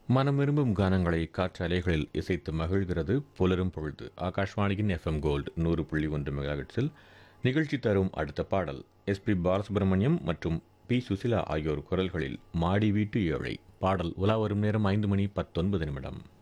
மனம் விரும்பும் கானங்களை காற்றலைகளில் இசைத்து மகிழ்கிறது புலரும் பொழுது. ஆகாஷ்வாணியின் எஃப்எம் கோல்டு 100.1 மெகாஹெட்ஸில் நிகழ்ச்சி தரும் அடுத்த பாடல் எஸ்பி பாலசுப்ரமணியம் மற்றும் பி சுசிலா ஆகியோர் குரல்களில் மாடி வீட்டு ஏழை பாடல் உலா வரும் நேரம் 5 மணி 19 நிமிடம்.